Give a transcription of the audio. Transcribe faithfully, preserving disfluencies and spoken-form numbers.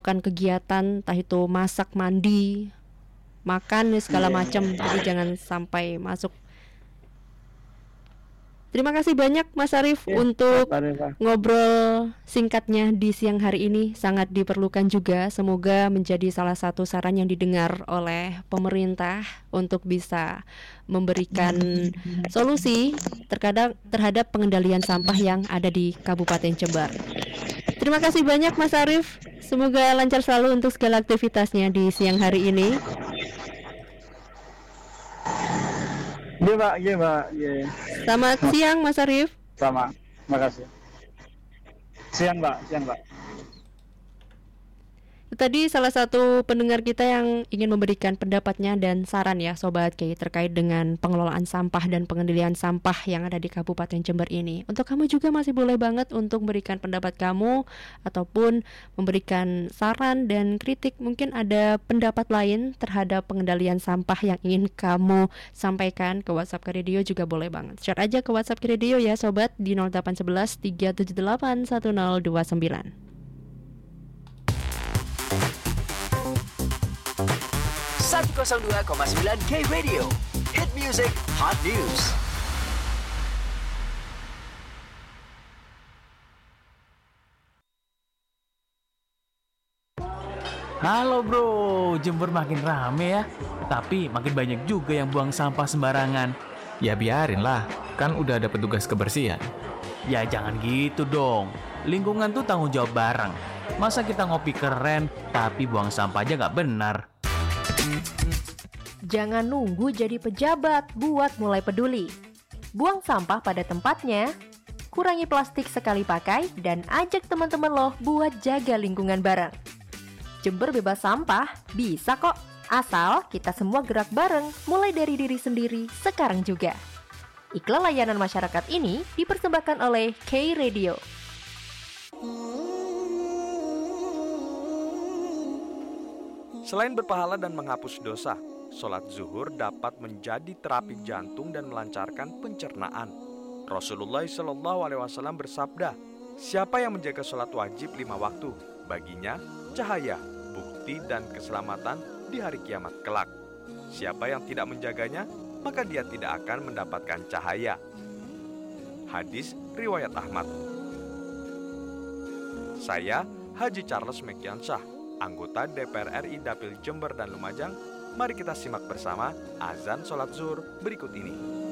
melakukan kegiatan, entah itu masak, mandi, makan segala macam. Jadi jangan sampai masuk. Terima kasih banyak Mas Arief Ya, untuk Pak Reva. ngobrol singkatnya di siang hari ini. Sangat diperlukan juga. Semoga menjadi salah satu saran yang didengar oleh pemerintah untuk bisa memberikan solusi terkadang terhadap pengendalian sampah yang ada di Kabupaten Jember. Terima kasih banyak Mas Arief. Semoga lancar selalu untuk segala aktivitasnya di siang hari ini. Iya Pak, iya Pak, iya. Selamat siang Mas Arief. Sama, makasih. Siang Pak, siang Pak. Tadi salah satu pendengar kita yang ingin memberikan pendapatnya dan saran ya Sobat Kay terkait dengan pengelolaan sampah dan pengendalian sampah yang ada di Kabupaten Jember ini. Untuk kamu juga masih boleh banget untuk memberikan pendapat kamu ataupun memberikan saran dan kritik. Mungkin ada pendapat lain terhadap pengendalian sampah yang ingin kamu sampaikan ke WhatsApp K Radio juga boleh banget. Share aja ke WhatsApp K Radio ya Sobat di nol delapan satu satu tiga tujuh delapan satu nol dua sembilan. seratus dua koma sembilan K Radio, Hit Music, Hot News. Halo bro, Jember makin rame ya. Tapi makin banyak juga yang buang sampah sembarangan. Ya biarin lah, kan udah ada petugas kebersihan. Ya jangan gitu dong. Lingkungan tuh tanggung jawab bareng. Masa kita ngopi keren, tapi buang sampah aja gak benar. Jangan nunggu jadi pejabat buat mulai peduli. Buang sampah pada tempatnya, kurangi plastik sekali pakai, dan ajak teman-teman lo buat jaga lingkungan bareng. Jember bebas sampah, bisa kok. Asal kita semua gerak bareng, mulai dari diri sendiri sekarang juga. Iklan layanan masyarakat ini dipersembahkan oleh K Radio. Selain berpahala dan menghapus dosa, sholat zuhur dapat menjadi terapi jantung dan melancarkan pencernaan. Rasulullah shallallahu alaihi wasallam bersabda, siapa yang menjaga sholat wajib lima waktu, baginya cahaya, bukti dan keselamatan di hari kiamat kelak. Siapa yang tidak menjaganya, maka dia tidak akan mendapatkan cahaya. Hadis riwayat Ahmad. Saya Haji Charles Mekiansyah, anggota D P R R I Dapil Jember dan Lumajang. Mari kita simak bersama azan sholat zuhur berikut ini.